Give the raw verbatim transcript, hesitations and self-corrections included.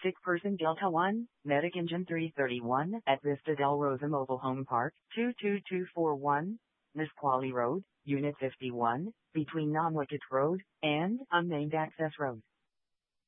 Sick person Delta one, Medic Engine three thirty-one at Vista Del Rosa Mobile Home Park, two two two four one, Nisqually Road, Unit fifty-one, between Namwicket Road and Unnamed Access Road.